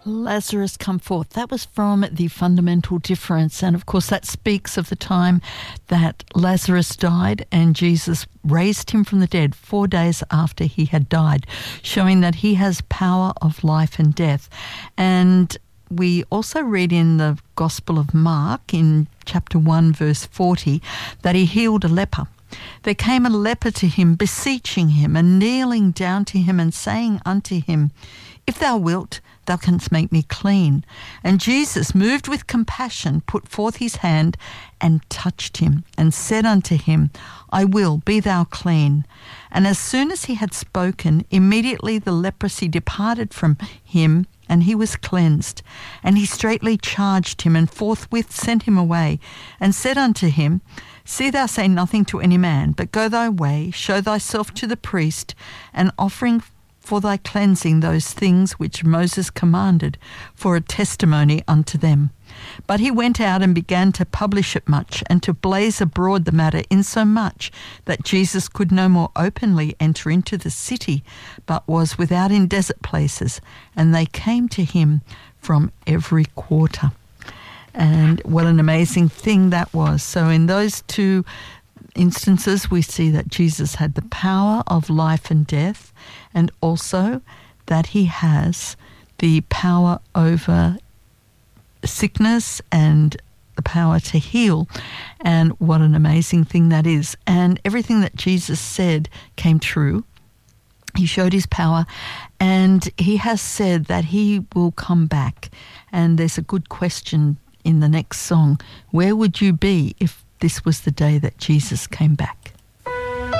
Lazarus, come forth. That was from The Fundamental Difference. And of course, that speaks of the time that Lazarus died and Jesus raised him from the dead 4 days after he had died, showing that he has power of life and death. And we also read in the Gospel of Mark in chapter 1, verse 40, that he healed a leper. There came a leper to him, beseeching him and kneeling down to him and saying unto him, If thou wilt, thou canst make me clean. And Jesus, moved with compassion, put forth his hand and touched him and said unto him, I will, be thou clean. And as soon as he had spoken, immediately the leprosy departed from him, and he was cleansed. And he straightly charged him, and forthwith sent him away, and said unto him, See thou say nothing to any man, but go thy way, show thyself to the priest, and offering for thy cleansing those things which Moses commanded, for a testimony unto them. But he went out and began to publish it much, and to blaze abroad the matter, insomuch that Jesus could no more openly enter into the city, but was without in desert places, and they came to him from every quarter. And what an amazing thing that was. So in those two instances, we see that Jesus had the power of life and death, and also that he has the power over sickness and the power to heal. And what an amazing thing that is. And everything that Jesus said came true. He showed his power, and he has said that he will come back. And there's a good question in the next song. Where would you be if this was the day that Jesus came back?